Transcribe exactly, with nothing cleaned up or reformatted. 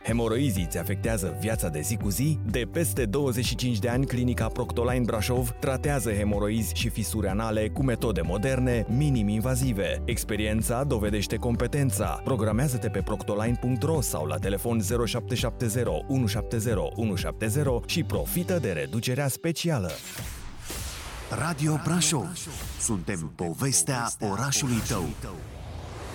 Hemoroizii îți afectează viața de zi cu zi? De peste douăzeci și cinci de ani, Clinica Proctoline Brașov tratează hemoroizi și fisuri anale cu metode moderne, minim-invazive. Experiența dovedește competența. Programează-te pe proctoline punct ro sau la telefon zero șapte șapte zero unu șapte zero unu șapte zero și profită de reducerea specială. Radio Brașov. Suntem povestea orașului tău.